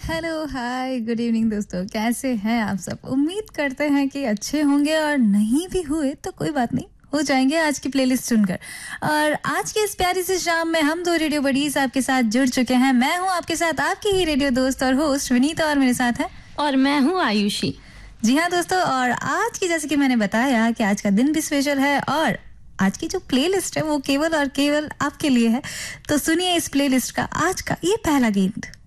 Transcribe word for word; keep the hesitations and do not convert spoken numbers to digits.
Hello hi good evening दोस्तों, कैसे हैं आप सब। उम्मीद करते हैं कि अच्छे होंगे और नहीं भी हुए तो कोई बात नहीं, हो जाएंगे आज की प्लेलिस्ट सुनकर। और आज की इस प्यारी सी शाम में हम दो रेडियो बडीज आपके साथ जुड़ चुके हैं। मैं हूं आपके साथ आपकी ही रेडियो दोस्त और होस्ट विनीता, और मेरे साथ है और मैं हूं आयुषी। जी हाँ दोस्तों, और आज की जैसे कि मैंने बताया कि आज का दिन भी स्पेशल है और आज की जो प्लेलिस्ट है वो केवल और केवल आपके लिए है। तो सुनिए इस प्लेलिस्ट का आज का ये पहला गीत।